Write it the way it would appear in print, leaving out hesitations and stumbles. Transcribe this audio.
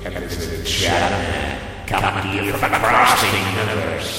Hello, Chatterman. Coming to you from across the universe.